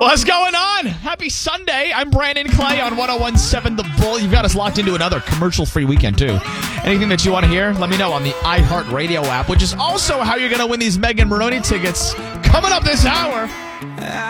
What's going on? Happy Sunday. I'm Brandon Clay on 101.7 The Bull. You've got us locked into another commercial-free weekend, too. Anything that you want to hear, let me know on the iHeartRadio app, which is also how you're going to win these Megan Maroney tickets coming up this hour.